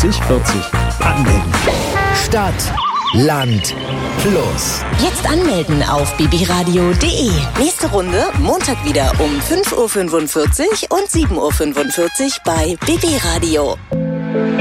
40 anmelden. Stadt, Land, Plus. Jetzt anmelden auf bbradio.de. Nächste Runde Montag wieder um 5.45 Uhr und 7.45 Uhr bei BB Radio.